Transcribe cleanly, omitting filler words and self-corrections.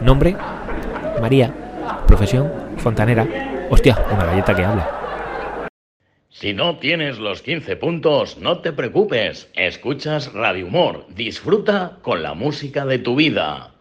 Nombre, María. Profesión, fontanera. Hostia, una galleta que habla. Si no tienes los 15 puntos, no te preocupes. Escuchas Radio Humor. Disfruta con la música de tu vida.